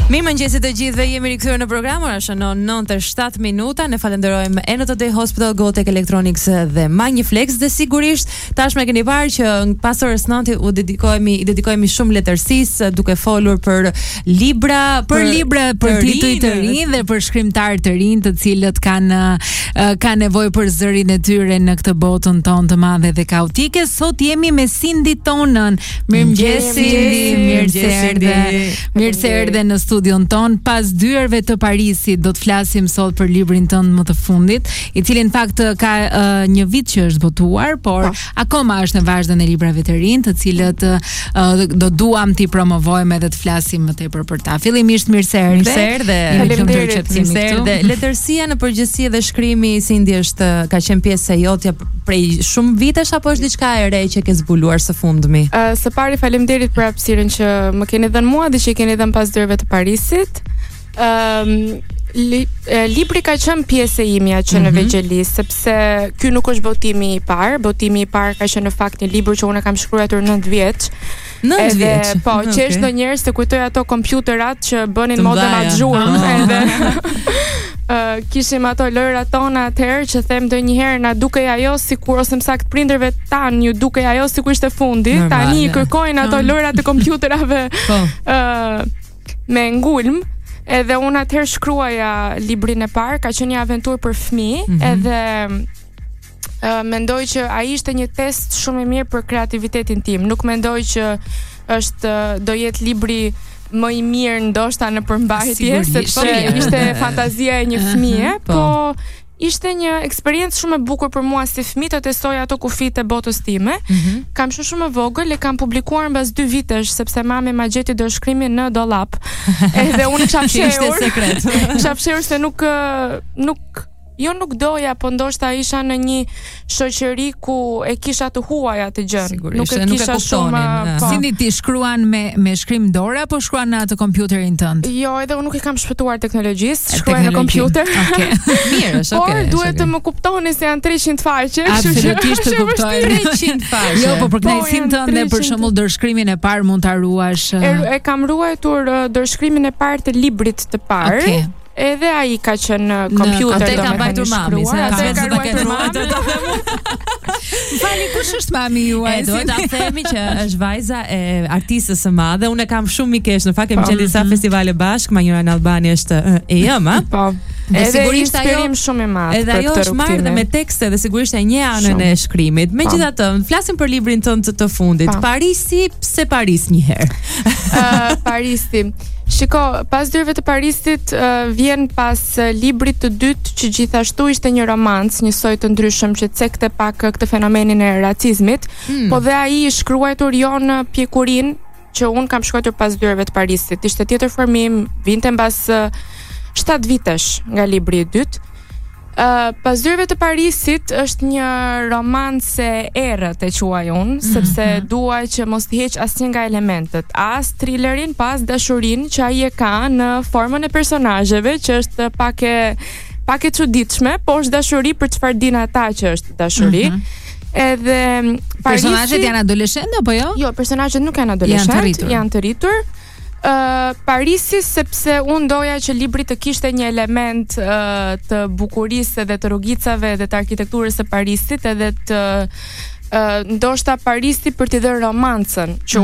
Mirëmëngjesit të gjithëve, jemi rikthyer në program, ora shënon 9:07 minuta. Ne falenderojmë NTD Hospital, Gotek Electronics dhe Magniflex dhe sigurisht tashmë keni parë që pas orës 9 i dedikohemi shumë letërsisë, duke folur për libra, për tituj të rinj dhe për shkrimtarë të rinj, të cilët kanë nevojë për zërin e tyre në këtë botën tonë të madhe dhe kaotike. Sot jemi me Cindy Tonën. Mirëmëngjes Cindy. Mirë se erdhe në studion ton. Pas dyerve të Parisit do të flasim sot për librin tënd më të fundit, i cili në fakt ka një vit që është botuar, por akoma është në vazhdën e librave të rinj, të cilët do duam t'i promovojmë edhe të flasim më tepër për ta. Fillimisht mirë se erdhe. Faleminderit. Letërsia në përgjithësi dhe shkrimi, Cindy, ka qenë pjesë e jotja prej shumë vitesh apo është diçka e re që ke zbuluar së fundmi? Së pari faleminderit për hapësirën që më keni dhënë mua dhe që i keni dhënë pas dyerve të Parisit. Libri ka qenë pjesë e imja që në vegjëli, sepse ky nuk është botimi i parë. Botimi i parë ka qenë në fakt një libër që unë kam shkruar 9 vjeç. 9 vjeç. Po, që është ndonjëherë se kujtoj ato kompjuterat që bënin modën atë zhurmë, edhe kishim ato lojrat tona atëherë që them ndonjëherë na dukej ajo sikur, ose më saktë prindërve tan ju dukej ajo sikur ishte fundi. Tani kërkojnë ato lojrat e kompjuterave me ngulm. Edhe unë atëherë shkruaja librin e parë, ka qenë një aventurë për fëmijë, edhe mendoj që ai ishte një test shumë i mirë për kreativitetin tim. Nuk mendoj që do jetë libri më i mirë ndoshta në përmbajtje, sepse ishte fantazia e një fëmie, po ishte një eksperiencë shumë e bukur për mua si fëmijë të testoj ato kufit e botës time. Kam shumë e vogël e kam publikuar mbas 2 vitesh, sepse mami ma gjeti dorëshkrimin në dollap. Edhe unë kisha fshehur se nuk doja, po ndoshta isha në një shoqëri ku e kisha të huaja të gjën. Nuk e kisha shumë. Cindy, ti shkruan me shkrim dore apo shkruan në atë kompjuterin tënd? Jo, edhe unë nuk e kam shpëtuar teknologjisë, shkruaj në kompjuter. Mirë, është Por duhet të më kuptoni se janë 300 faqe, absolutisht të kuptoj. 300 faqe. Jo, po për kënaqësinë tënde, për shembull dorëshkrimin e parë mund ta ruash. E kam ruajtur dorëshkrimin e parë të librit të parë. Edhe ai ka qenë kompjuter, do të mbajtur mami, atë ka ruajtur mami. Fali, kush është mami juaj? Do ta themi që është vajza e artistës së madhe. Unë kam shumë mikesh, në fakt kemi qenë disa festivale bashkë, Manjura në Albani është e jema. Po. Edhe sigurisht ajo shumë e madh. Edhe ajo është marrë dhe me tekste dhe sigurisht e një anën e shkrimit. Megjithatë, flasim për librin tënd të fundit. Parisi, pse Paris një herë? Parisi. Shiko, pas dyerve të Parisit vjen pas librit të dytë që gjithashtu ishte një romanc, një soi të ndryshëm që cekte pak këtë fenomenin e racizmit, po dhe ai i shkruar jo në pjekurinë që un kam shkruar pas dyerve të Parisit. Ishte tjetër formim, vinte mbas 7 vitesh nga libri i dytë. Pas dyerve të Parisit është një romancë errët e quaj unë, sepse dua që mos t'i heq asnjë nga elementet, as thrillerin, pas dashurinë që ai e ka në formën e personazheve, që është pak e çuditshme, po është dashuri për çfarë din ata që është dashuri. Edhe personazhet janë adoleshentë apo jo? Jo, personazhet nuk janë adoleshentë, janë të rritur. Parisi, sepse unë doja që libri të kishte një element të bukurisë dhe të rrugicave dhe të arkitekturës së Parisit, edhe të ndoshta Parisi për t'i dhënë romancën që